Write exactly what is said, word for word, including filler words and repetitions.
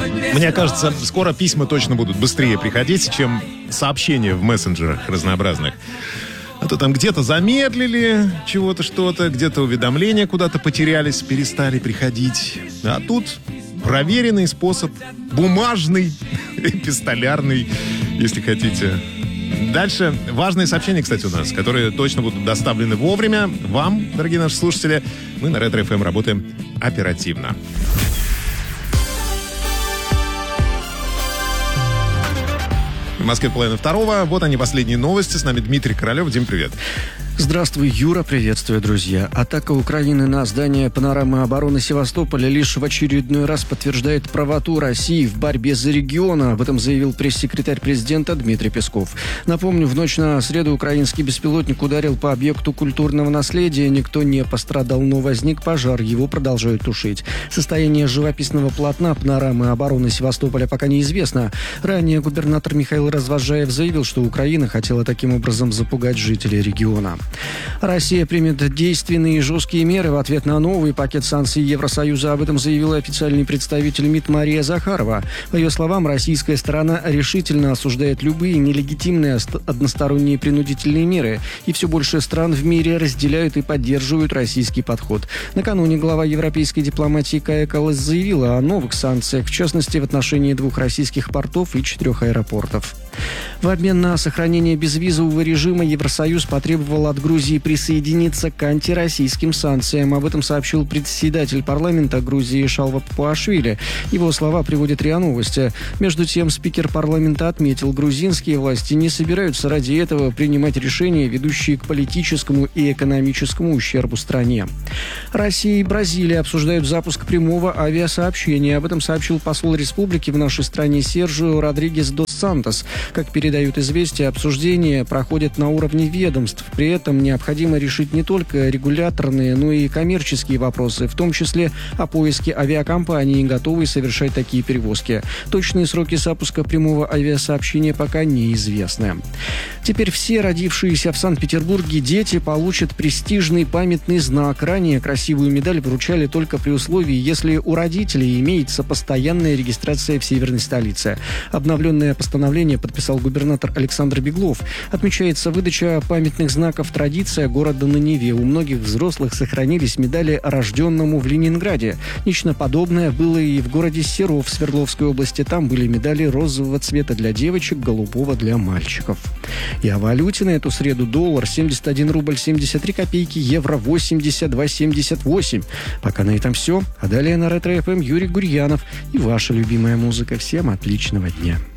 Мне кажется, скоро письма точно будут быстрее приходить, чем сообщения в мессенджерах разнообразных. А то там где-то замедлили чего-то, что-то, где-то уведомления куда-то потерялись, перестали приходить. А тут проверенный способ, бумажный, эпистолярный, если хотите. Дальше важные сообщения, кстати, у нас, которые точно будут доставлены вовремя. Вам, дорогие наши слушатели, мы на Ретро эф эм работаем оперативно. В Москве половина второго. Вот они, последние новости. С нами Дмитрий Королев. Дим, привет. Здравствуй, Юра, приветствую, друзья. Атака Украины на здание панорамы обороны Севастополя лишь в очередной раз подтверждает правоту России в борьбе за регион. Об этом заявил пресс-секретарь президента Дмитрий Песков. Напомню, в ночь на среду украинский беспилотник ударил по объекту культурного наследия. Никто не пострадал, но возник пожар. Его продолжают тушить. Состояние живописного полотна панорамы обороны Севастополя пока неизвестно. Ранее губернатор Михаил Развозжаев заявил, что Украина хотела таким образом запугать жителей региона. Россия примет действенные и жесткие меры в ответ на новый пакет санкций Евросоюза. Об этом заявила официальный представитель МИД Мария Захарова. По ее словам, российская сторона решительно осуждает любые нелегитимные односторонние принудительные меры. И все больше стран в мире разделяют и поддерживают российский подход. Накануне глава европейской дипломатии Кая Каллас заявила о новых санкциях, в частности, в отношении двух российских портов и четырех аэропортов. В обмен на сохранение безвизового режима Евросоюз потребовал от Грузии присоединиться к антироссийским санкциям. Об этом сообщил председатель парламента Грузии Шалва Папуашвили. Его слова приводят РИА Новости. Между тем, спикер парламента отметил, грузинские власти не собираются ради этого принимать решения, ведущие к политическому и экономическому ущербу стране. Россия и Бразилия обсуждают запуск прямого авиасообщения. Об этом сообщил посол республики в нашей стране Сержио Родригес дос Сантос. Как передают известия, обсуждения проходят на уровне ведомств. При этом необходимо решить не только регуляторные, но и коммерческие вопросы, в том числе о поиске авиакомпаний, готовой совершать такие перевозки. Точные сроки запуска прямого авиасообщения пока неизвестны. Теперь все родившиеся в Санкт-Петербурге дети получат престижный памятный знак. Ранее красивую медаль вручали только при условии, если у родителей имеется постоянная регистрация в северной столице. Обновленное постановление подписал губернатор Александр Беглов. Отмечается, выдача памятных знаков традиция города на Неве. У многих взрослых сохранились медали рожденному в Ленинграде. Нечто подобное было и в городе Серов Свердловской области. Там были медали розового цвета для девочек, голубого для мальчиков. И о валюте на эту среду: доллар семьдесят один рубль семьдесят три копейки, евро восемьдесят два семьдесят восемь. Пока на этом все. А далее на Ретро эф эм Юрий Гурьянов и ваша любимая музыка. Всем отличного дня.